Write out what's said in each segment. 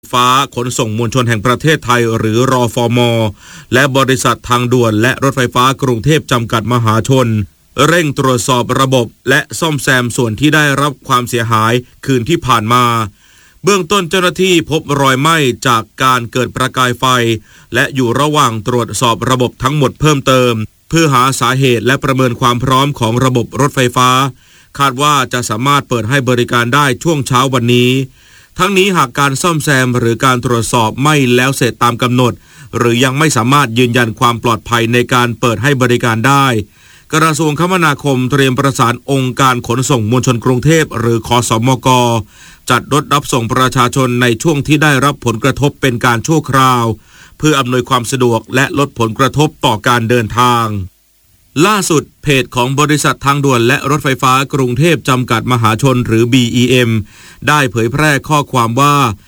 ฟ้าขนส่งมวลชนแห่งประเทศไทยหรือรฟม.และบริษัททางด่วนและรถไฟฟ้ากรุงเทพจำกัดมหาชนเร่งตรวจสอบระบบและซ่อมแซมส่วนที่ได้รับความเสียหายคืนที่ผ่านมาเบื้องต้นเจ้าหน้าที่พบรอยไหม้จากการเกิดประกายไฟและอยู่ระหว่างตรวจสอบระบบทั้งหมดเพิ่มเติมเพื่อหาสาเหตุและประเมินความพร้อมของระบบรถไฟฟ้าคาดว่าจะสามารถเปิดให้บริการได้ช่วงเช้าวันนี้ทั้งนี้หากการซ่อมแซมหรือการตรวจสอบไม่แล้วเสร็จตามกำหนดหรือยังไม่สามารถยืนยันความปลอดภัยในการเปิดให้บริการได้กระทรวงคมนาคมเตรียมประสานองค์การขนส่งมวลชนกรุงเทพหรือคสมก.จัดรถรับส่งประชาชนในช่วงที่ได้รับผลกระทบเป็นการชั่วคราวเพื่ออำนวยความสะดวกและลดผลกระทบต่อการเดินทางล่าสุดเพจของบริษัททางด่วนและรถไฟฟ้ากรุงเทพจำกัดมหาชนหรือ BEM ได้เผยแพร่ข้อความว่า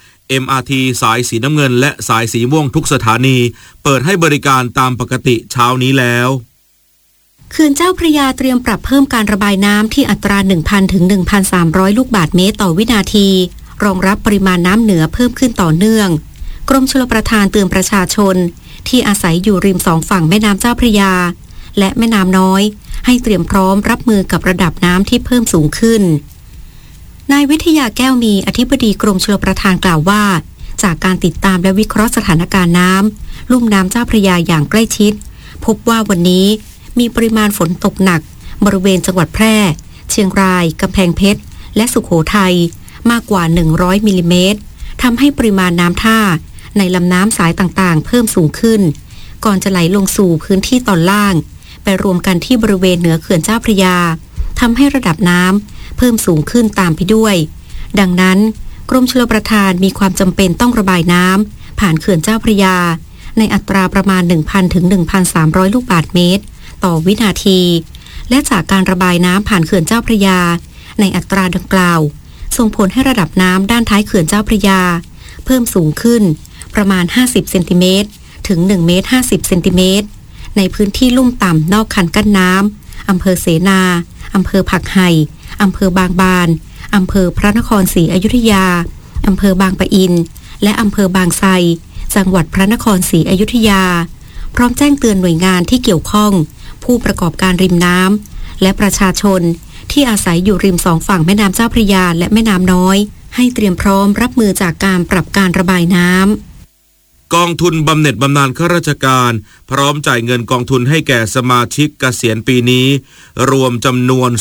MRT สายสีน้ำเงินและสายสีม่วงทุกสถานีเปิดให้บริการตามปกติเช้านี้แล้วเขื่อนเจ้าพระยาเตรียมปรับเพิ่มการระบายน้ำที่อัตรา 1,000 ถึง 1,300 ลูกบาศก์เมตรต่อวินาทีรองรับปริมาณน้ำเหนือเพิ่มขึ้นต่อเนื่องกรมชลประทานเตือนประชาชนที่อาศัยอยู่ริมสองฝั่งแม่น้ำเจ้าพระยาและแม่น้ำน้อยให้เตรียมพร้อมรับมือกับระดับน้ำที่เพิ่มสูงขึ้นนายวิทยาแก้วมีอธิบดีกรมชลประทานกล่าวว่าจากการติดตามและวิเคราะห์สถานการณ์น้ำลุ่มน้ำเจ้าพระยาอย่างใกล้ชิดพบว่าวันนี้มีปริมาณฝนตกหนักบริเวณจังหวัดแพร่เชียงรายกำแพงเพชรและสุโขทัยมากกว่า100มิลลิเมตรทำให้ปริมาณน้ำท่าในลำน้ำสายต่างๆเพิ่มสูงขึ้นก่อนจะไหลลงสู่พื้นที่ตอนล่างไปรวมกันที่บริเวณเหนือเขื่อนเจ้าพระยาทำให้ระดับน้ำเพิ่มสูงขึ้นตามไปด้วยดังนั้นกรมชลประทานมีความจำเป็นต้องระบายน้ำผ่านเขื่อนเจ้าพระยาในอัตราประมาณ 1,000 ถึง 1,300 ลูกบาศก์เมตรต่อวินาทีและจากการระบายน้ำผ่านเขื่อนเจ้าพระยาในอัตราดังกล่าวส่งผลให้ระดับน้ำด้านท้ายเขื่อนเจ้าพระยาเพิ่มสูงขึ้นประมาณ50เซนติเมตรถึง1เมตร50เซนติเมตรในพื้นที่ลุ่มต่ำนอกคันกั้นน้ำอำเภอเสนาอำเภอผักไห่อำเภอบางบานอำเภอพระนครศรีอยุธยาอำเภอบางปะอินและอำเภอบางไทรจังหวัดพระนครศรีอยุธยาพร้อมแจ้งเตือนหน่วยงานที่เกี่ยวข้องผู้ประกอบการริมน้ำและประชาชนที่อาศัยอยู่ริมสองฝั่งแม่น้ำเจ้าพระยาและแม่น้ำน้อยให้เตรียมพร้อมรับมือจากการปรับการระบายน้ำกองทุนบำเหน็จบำนาญข้าราชการพร้อมจ่ายเงินกองทุนให้แก่สมาชิกเกษียณปีนี้รวมจำนวน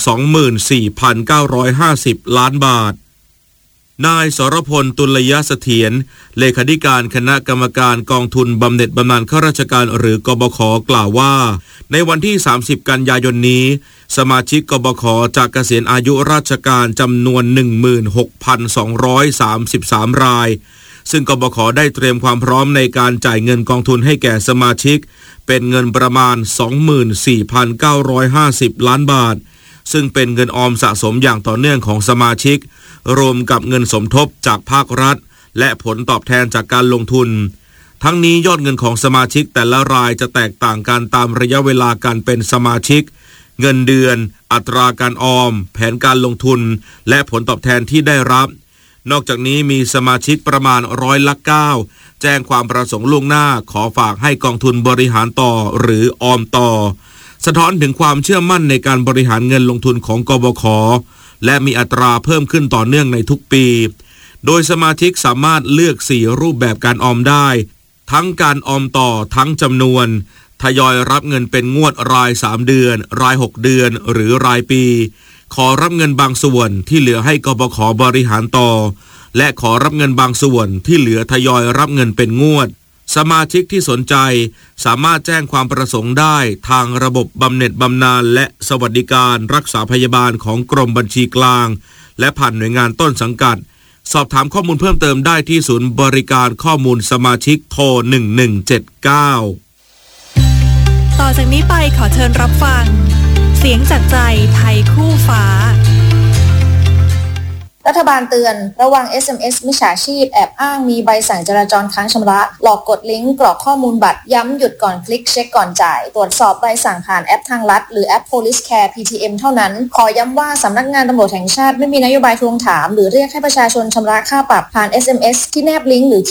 24,950 ล้านบาทนายสรพลตุลยเสถียรเลขาธิการคณะกรรมการกองทุนบำเหน็จบำนาญข้าราชการหรือกบข.กล่าวว่าในวันที่30กันยายนนี้สมาชิกกบข.จากเกษียณอายุราชการจำนวน 16,233 รายซึ่งกบข.ได้เตรียมความพร้อมในการจ่ายเงินกองทุนให้แก่สมาชิกเป็นเงินประมาณ 24,950 ล้านบาทซึ่งเป็นเงินออมสะสมอย่างต่อเนื่องของสมาชิกรวมกับเงินสมทบจากภาครัฐและผลตอบแทนจากการลงทุนทั้งนี้ยอดเงินของสมาชิกแต่ละรายจะแตกต่างกันตามระยะเวลาการเป็นสมาชิกเงินเดือนอัตราการออมแผนการลงทุนและผลตอบแทนที่ได้รับนอกจากนี้มีสมาชิกประมาณ9%แจ้งความประสงค์ล่วงหน้าขอฝากให้กองทุนบริหารต่อหรือออมต่อสะท้อนถึงความเชื่อมั่นในการบริหารเงินลงทุนของกบข.และมีอัตราเพิ่มขึ้นต่อเนื่องในทุกปีโดยสมาชิกสามารถเลือก4รูปแบบการออมได้ทั้งการออมต่อทั้งจำนวนทยอยรับเงินเป็นงวดราย3เดือนราย6เดือนหรือรายปีขอรับเงินบางส่วนที่เหลือให้กบข.บริหารต่อและขอรับเงินบางส่วนที่เหลือทยอยรับเงินเป็นงวดสมาชิกที่สนใจสามารถแจ้งความประสงค์ได้ทางระบบบำเหน็จบำนาญและสวัสดิการรักษาพยาบาลของกรมบัญชีกลางและผ่านหน่วยงานต้นสังกัดสอบถามข้อมูลเพิ่มเติมได้ที่ศูนย์บริการข้อมูลสมาชิกโทร1179 ต่อจากนี้ไปขอเชิญรับฟังเสียงจากใจไทยคู่ฟ้ารัฐบาลเตือนระวัง SMS มิจฉาชีพแอบอ้างมีใบสั่งจราจรค้างชำระหลอกกดลิงก์กรอกข้อมูลบัตรย้ำหยุดก่อนคลิกเช็คก่อนจ่ายตรวจสอบใบสั่งผ่านแอปทางลัดหรือแอป Police Care PTM เท่านั้นขอย้ำว่าสำนักงานตำรวจแห่งชาติไม่มีนโยบายทวงถามหรือเรียกให้ประชาชนชำระค่าปรับผ่าน SMS ที่แนบลิงก์หรือ